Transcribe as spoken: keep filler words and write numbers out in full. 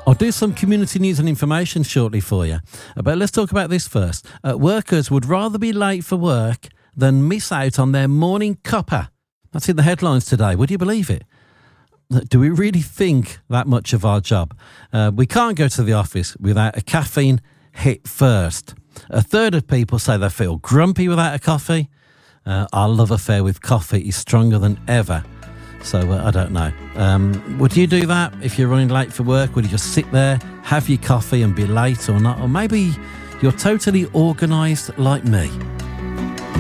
I'll do some community news and information shortly for you. But let's talk about this first. Uh, workers would rather be late for work than miss out on their morning cuppa. That's in the headlines today. Would you believe it? Do we really think that much of our job? Uh, we can't go to the office without a caffeine hit first. A third of people say they feel grumpy without a coffee. Uh, our love affair with coffee is stronger than ever. So uh, I don't know. Um, would you do that if you're running late for work? Would you just sit there, have your coffee and be late or not? Or maybe you're totally organised like me.